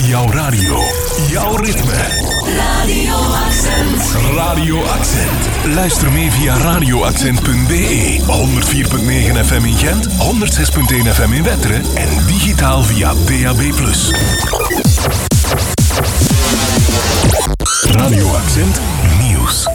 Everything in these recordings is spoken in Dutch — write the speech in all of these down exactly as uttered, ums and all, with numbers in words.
Jouw radio. Jouw ritme. Radio Accent. Radio Accent. Luister mee via radio accent punt b e. honderd vier komma negen F M in Gent, honderd zes komma één F M in Wetteren en digitaal via D A B plus. Radio Accent Nieuws.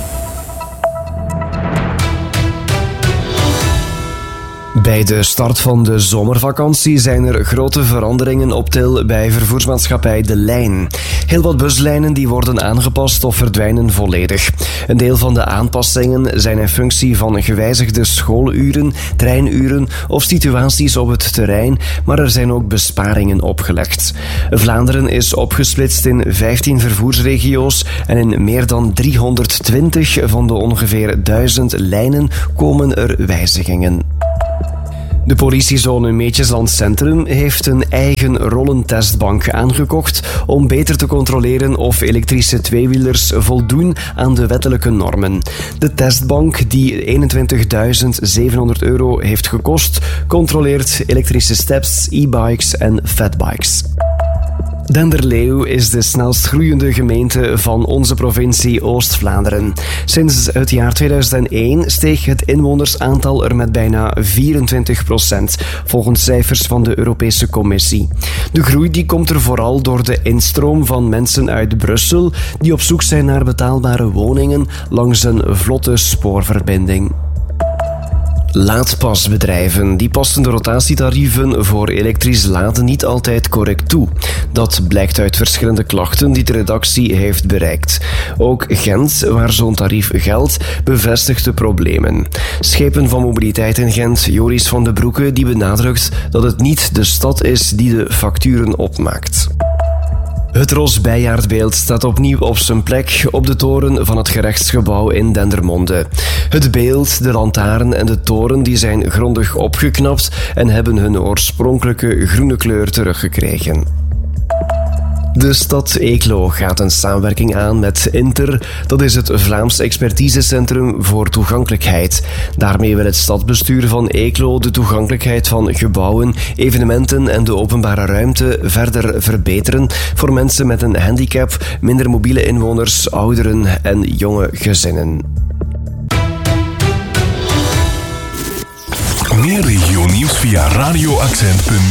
Bij de start van de zomervakantie zijn er grote veranderingen op til bij vervoersmaatschappij De Lijn. Heel wat buslijnen die worden aangepast of verdwijnen volledig. Een deel van de aanpassingen zijn in functie van gewijzigde schooluren, treinuren of situaties op het terrein, maar er zijn ook besparingen opgelegd. Vlaanderen is opgesplitst in vijftien vervoersregio's en in meer dan driehonderdtwintig van de ongeveer duizend lijnen komen er wijzigingen. De politiezone Meetjesland Centrum heeft een eigen rollentestbank aangekocht om beter te controleren of elektrische tweewielers voldoen aan de wettelijke normen. De testbank, die eenentwintigduizend zevenhonderd euro heeft gekost, controleert elektrische steps, e-bikes en fatbikes. Denderleeuw is de snelst groeiende gemeente van onze provincie Oost-Vlaanderen. Sinds het jaar tweeduizend één steeg het inwonersaantal er met bijna vierentwintig procent, volgens cijfers van de Europese Commissie. De groei die komt er vooral door de instroom van mensen uit Brussel die op zoek zijn naar betaalbare woningen langs een vlotte spoorverbinding. Laadpasbedrijven die passen de rotatietarieven voor elektrisch laden niet altijd correct toe. Dat blijkt uit verschillende klachten die de redactie heeft bereikt. Ook Gent, waar zo'n tarief geldt, bevestigt de problemen. Schepen van Mobiliteit in Gent, Joris van den Broeke, die benadrukt dat het niet de stad is die de facturen opmaakt. Het Ros Bijaardbeeld staat opnieuw op zijn plek op de toren van het gerechtsgebouw in Dendermonde. Het beeld, de lantaarn en de toren die zijn grondig opgeknapt en hebben hun oorspronkelijke groene kleur teruggekregen. De stad Eeklo gaat een samenwerking aan met Inter, dat is het Vlaams Expertisecentrum voor Toegankelijkheid. Daarmee wil het stadsbestuur van Eeklo de toegankelijkheid van gebouwen, evenementen en de openbare ruimte verder verbeteren voor mensen met een handicap, minder mobiele inwoners, ouderen en jonge gezinnen. Meer regionieuws via radio accent punt